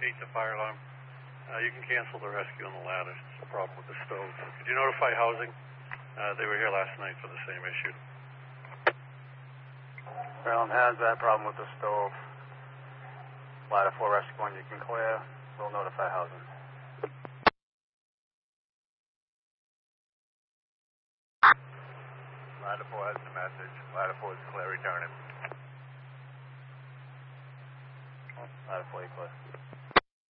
locate the fire alarm. You can cancel the rescue on the ladder. It's a problem with the stove. Could you notify housing? They were here last night for the same issue. Maryland has that problem with the stove. Ladder 4 rescue 1, you can clear. We'll notify housing. Ladder 4 has the message. Ladder 4 is clear, returning. Ladder 4, you clear.